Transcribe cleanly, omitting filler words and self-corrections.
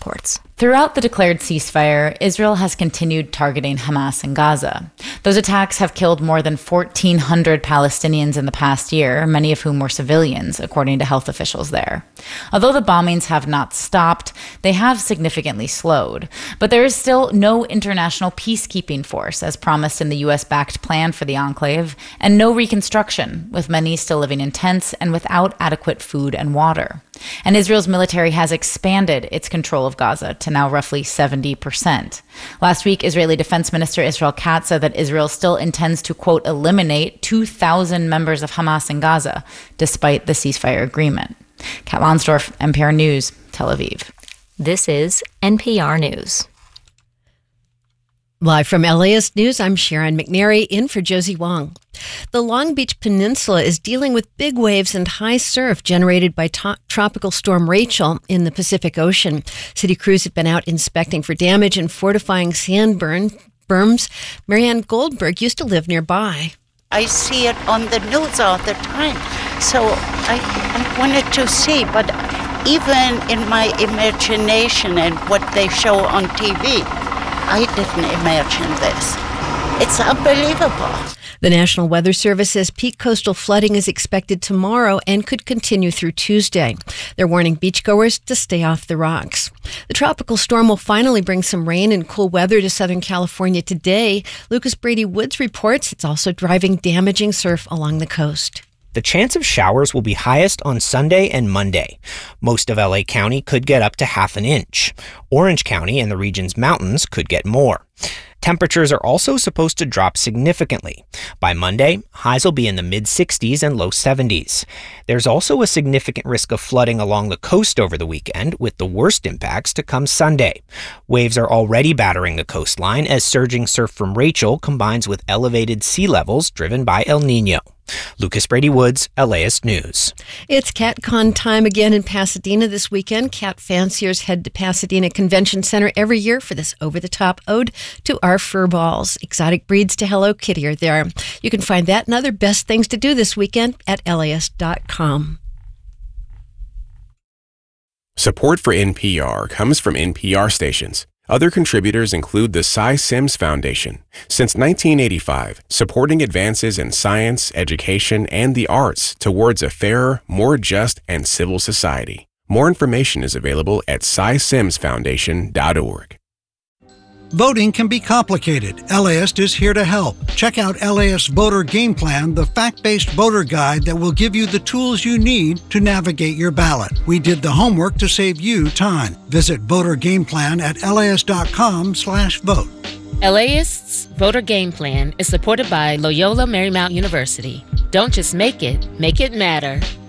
reports. Throughout the declared ceasefire, Israel has continued targeting Hamas in Gaza. Those attacks have killed more than 1,400 Palestinians in the past year, many of whom were civilians, according to health officials there. Although the bombings have not stopped, they have significantly slowed. But there is still no international peacekeeping force, as promised in the U.S.-backed plan for the enclave, and no reconstruction, with many still living in tents and without adequate food and water. And Israel's military has expanded its control of Gaza to now roughly 70%. Last week, Israeli Defense Minister Israel Katz said that Israel still intends to, quote, eliminate 2,000 members of Hamas in Gaza, despite the ceasefire agreement. Kat Lonsdorf, NPR News, Tel Aviv. This is NPR News. Live from LAist News, I'm Sharon McNary, in for Josie Wong. The Long Beach Peninsula is dealing with big waves and high surf generated by Tropical Storm Rachel in the Pacific Ocean. City crews have been out inspecting for damage and fortifying sand berms. Marianne Goldberg used to live nearby. I see it on the news all the time, so I wanted to see, but even in my imagination and what they show on TV, I didn't imagine this. It's unbelievable. The National Weather Service says peak coastal flooding is expected tomorrow and could continue through Tuesday. They're warning beachgoers to stay off the rocks. The tropical storm will finally bring some rain and cool weather to Southern California today. Lucas Brady Woods reports it's also driving damaging surf along the coast. The chance of showers will be highest on Sunday and Monday. Most of LA County could get up to half an inch. Orange County and the region's mountains could get more. Temperatures are also supposed to drop significantly. By Monday, highs will be in the mid-60s and low 70s. There's also a significant risk of flooding along the coast over the weekend, with the worst impacts to come Sunday. Waves are already battering the coastline as surging surf from Rachel combines with elevated sea levels driven by El Nino. Lucas Brady Woods, LAist News. It's CatCon time again in Pasadena this weekend. Cat fanciers head to Pasadena Convention Center every year for this over-the-top ode to our fur balls. Exotic breeds to Hello Kitty are there. You can find that and other best things to do this weekend at LAist.com. Support for NPR comes from NPR stations. Other contributors include the Cy Sims Foundation. Since 1985, supporting advances in science, education, and the arts towards a fairer, more just, and civil society. More information is available at cysimsfoundation.org. Voting can be complicated. LAist is here to help. Check out LAist Voter Game Plan, the fact-based voter guide that will give you the tools you need to navigate your ballot. We did the homework to save you time. Visit Voter Game Plan at laist.com/vote. LAist's Voter Game Plan is supported by Loyola Marymount University. Don't just make it matter.